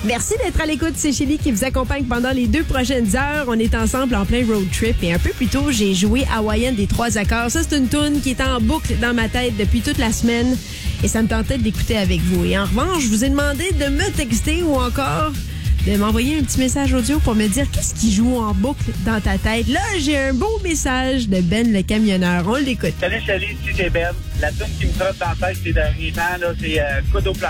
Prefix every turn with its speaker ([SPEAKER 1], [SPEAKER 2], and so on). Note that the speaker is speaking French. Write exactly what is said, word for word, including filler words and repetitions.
[SPEAKER 1] Merci d'être à l'écoute. C'est Chélie qui vous accompagne pendant les deux prochaines heures. On est ensemble en plein road trip. Et un peu plus tôt, j'ai joué Hawaiian des trois accords. Ça, c'est une toune qui est en boucle dans ma tête depuis toute la semaine. Et ça me tentait d'écouter avec vous. Et en revanche, je vous ai demandé de me texter ou encore de m'envoyer un petit message audio pour me dire qu'est-ce qui joue en boucle dans ta tête. Là, j'ai un beau message de Ben le camionneur. On l'écoute.
[SPEAKER 2] Salut, Chélie, ici c'est Ben. La tune qui me trotte dans la tête ces derniers temps, là, c'est euh, Coude au plancher.